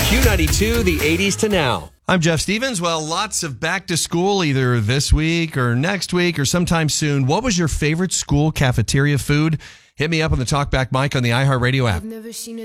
Q92, the 80s to now. I'm Jeff Stevens. Well, lots of back to school either this week or next week or sometime soon. What was your favorite school cafeteria food? Hit me up on the Talkback mic on the iHeartRadio app. I've never seen a